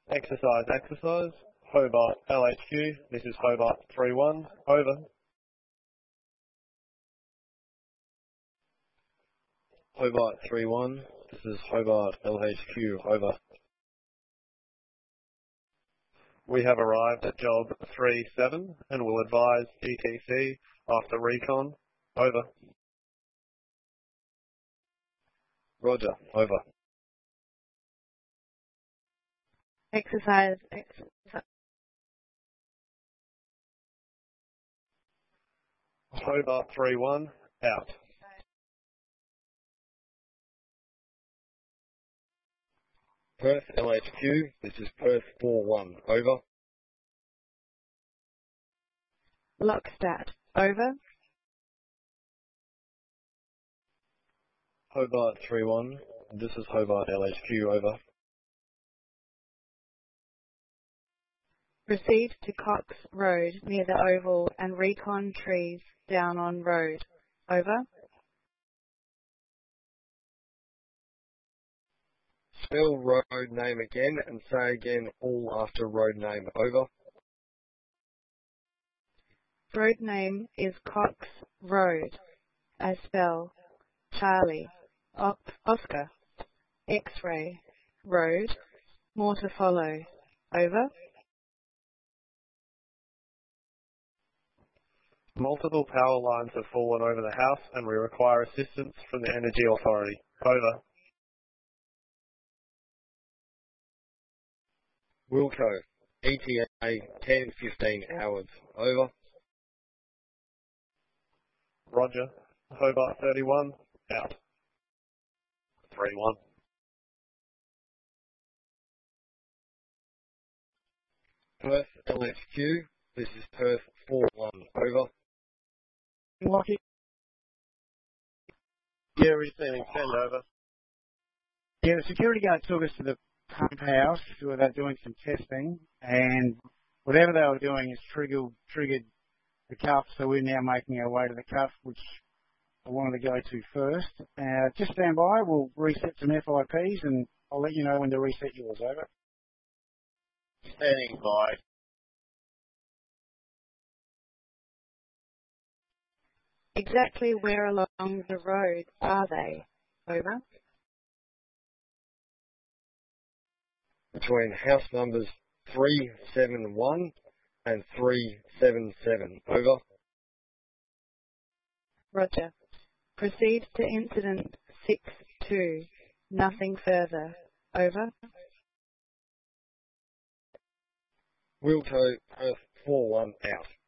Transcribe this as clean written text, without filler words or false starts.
Exercise. Hobart LHQ, this is Hobart 3-1, over. Hobart 3-1, this is Hobart LHQ, over. We have arrived at job 3-7 and will advise ETC after recon, over. Roger, over. Exercise. Hobart 3-1, out. Perth LHQ, this is Perth 4-1, over. Lockstat, over. Hobart 3-1, this is Hobart LHQ, over. Proceed to Cox Road near the Oval and recon trees down on road, over. Spell road name again and say again all after road name, over. Road name is Cox Road, as spell Charlie, Oscar, X-ray, road, more to follow, over. Multiple power lines have fallen over the house and we require assistance from the Energy Authority, over. Wilco, ETA 10:15 hours, over. Roger. Hobart 31, out. 3-1. Perth LHQ, this is Perth 4-1, over. Lucky. Yeah, receiving, send over. Yeah, the security guard took us to the pump house where they're doing some testing, and whatever they were doing has triggered the cuff, so we're now making our way to the cuff, which I wanted to go to first. Just stand by, we'll reset some FIPs, and I'll let you know when to reset yours, over. Standing by. Exactly where along the road are they, over? Between house numbers 371 and 377, over. Roger. Proceed to incident 6-2. Nothing further. Over. Wilco, Perth 4-1, out.